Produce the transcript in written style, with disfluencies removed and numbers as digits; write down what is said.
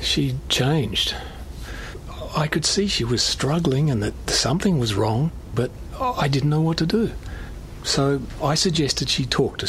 She changed. I could see she was struggling and that something was wrong, but I didn't know what to do. So I suggested she talk to